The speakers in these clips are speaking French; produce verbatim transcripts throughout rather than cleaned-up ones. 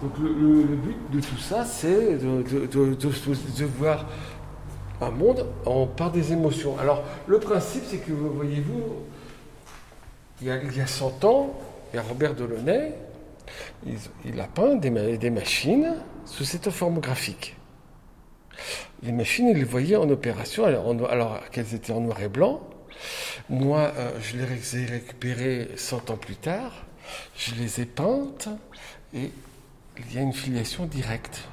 Donc le, le, le but de tout ça, c'est de, de, de, de, de voir un monde en, par des émotions. Alors le principe, c'est que, voyez-vous, il y a, il y a cent ans, il y a Robert Delaunay, il, il a peint des, des machines sous cette forme graphique. Les machines, il les voyait en opération, alors, en, alors qu'elles étaient en noir et blanc. Moi, euh, je les ai récupérées cent ans plus tard, je les ai peintes et il y a une filiation directe.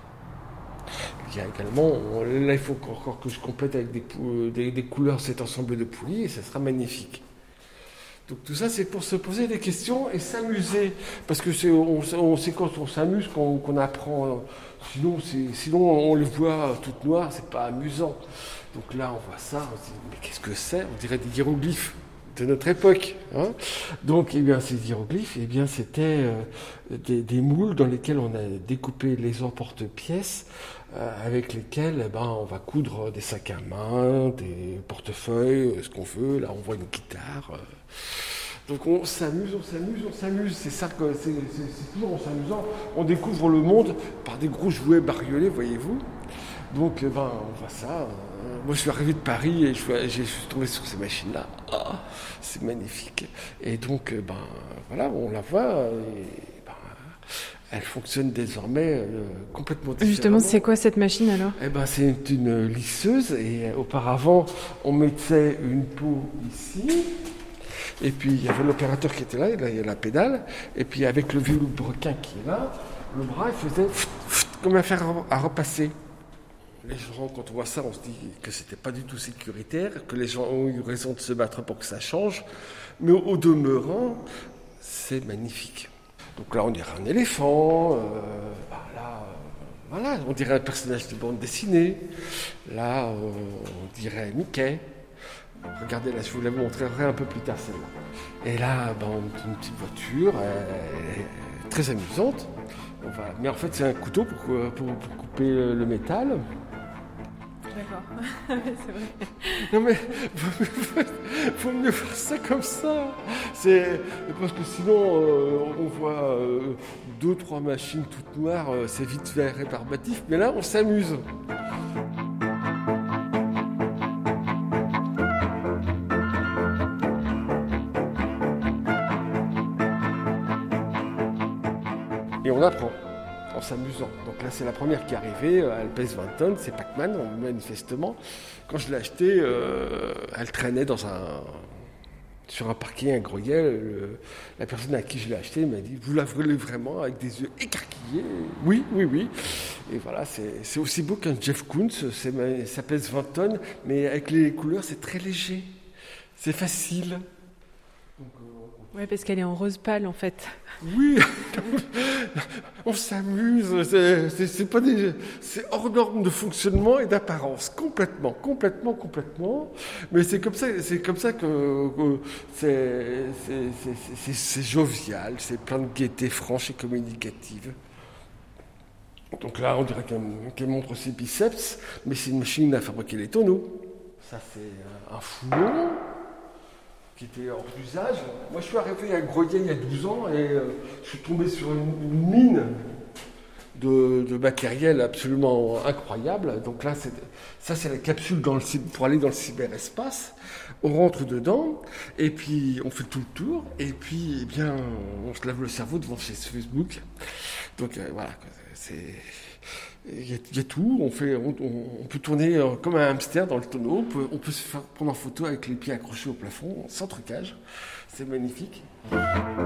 Il y a également, là il faut encore que je complète avec des, des, des couleurs cet ensemble de poulies et ça sera magnifique. Donc tout ça c'est pour se poser des questions et s'amuser. Parce que c'est, on, on, c'est quand on s'amuse qu'on, qu'on apprend. Sinon, c'est, sinon on les voit toutes noires, c'est pas amusant. Donc là on voit ça, on se dit mais qu'est-ce que c'est? On dirait des hiéroglyphes de notre époque. Hein. Donc eh bien, ces hiéroglyphes, eh bien, c'était euh, des, des moules dans lesquels on a découpé les emporte-pièces euh, avec lesquels eh ben, on va coudre des sacs à main, des portefeuilles, ce qu'on veut. Là, on voit une guitare. Euh. Donc on s'amuse, on s'amuse, on s'amuse. C'est ça que c'est, c'est, c'est toujours en s'amusant. On découvre le monde par des gros jouets bariolés, voyez-vous. Donc, eh ben, on voit ça. Moi, je suis arrivé de Paris et je suis, je suis tombé sur ces machines-là. Oh, c'est magnifique. Et donc, ben, voilà, on la voit. Et, ben, elle fonctionne désormais euh, complètement différemment. Justement, c'est quoi cette machine alors? Eh ben, c'est une lisseuse. Et auparavant, on mettait une peau ici. Et puis, il y avait l'opérateur qui était là. Et là, il y a la pédale. Et puis, avec le vieux requin qui est là, le bras, il faisait comme un fer à repasser. Les gens, quand on voit ça, on se dit que c'était pas du tout sécuritaire, que les gens ont eu raison de se battre pour que ça change. Mais au, au demeurant, c'est magnifique. Donc là, on dirait un éléphant. Euh, bah là, euh, voilà, on dirait un personnage de bande dessinée. Là, euh, on dirait Mickey. Regardez, là, je vous la montrerai un peu plus tard, celle-là. Et là, bah, on a une petite voiture, elle est très amusante. On va... Mais en fait, c'est un couteau pour, pour, pour couper le métal. D'accord, c'est vrai. Non mais, il faut mieux faire ça comme ça. C'est, parce que sinon, euh, on voit euh, deux, trois machines toutes noires, euh, c'est vite fait rébarbatif. Mais là, on s'amuse. Et on apprend. En s'amusant. Donc là, c'est la première qui est arrivée. Elle pèse vingt tonnes, c'est Pac-Man, manifestement. Quand je l'ai achetée, euh, elle traînait dans un, sur un parking, un gruyère. Le, la personne à qui je l'ai achetée m'a dit « Vous la voulez vraiment ?» avec des yeux écarquillés. Oui, oui, oui. Et voilà, c'est, c'est aussi beau qu'un Jeff Koons. C'est, ça pèse vingt tonnes, mais avec les couleurs, c'est très léger. C'est facile. Donc, euh, Oui, parce qu'elle est en rose pâle, en fait. Oui, on s'amuse, c'est, c'est, c'est, pas des, c'est hors norme de fonctionnement et d'apparence, complètement, complètement, complètement. Mais c'est comme ça, c'est comme ça que, que c'est, c'est, c'est, c'est, c'est jovial, c'est plein de gaieté franche et communicative. Donc là, on dirait qu'elle, qu'elle montre ses biceps, mais c'est une machine à fabriquer les tonneaux. Ça, c'est un foulon qui était hors d'usage. Moi, je suis arrivé à Grosillé il y a douze ans et euh, je suis tombé sur une, une mine de, de matériel absolument incroyable. Donc là, c'est, ça, c'est la capsule dans le, pour aller dans le cyberespace. On rentre dedans et puis on fait tout le tour et puis, eh bien, on se lave le cerveau devant chez Facebook. Donc euh, voilà, c'est... Il y, a, il y a tout, on, fait, on, on peut tourner euh, comme un hamster dans le tonneau, on peut, on peut se faire prendre en photo avec les pieds accrochés au plafond, sans trucage, c'est magnifique.